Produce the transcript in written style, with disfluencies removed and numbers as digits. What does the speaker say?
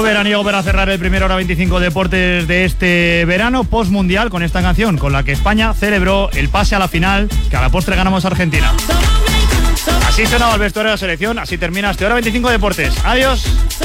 ritmo veraniego para cerrar el primer Hora 25 Deportes de este verano postmundial con esta canción con la que España celebró el pase a la final, que a la postre ganamos a Argentina. Así sonaba el vestuario de la selección, así termina este Hora 25 Deportes. Adiós.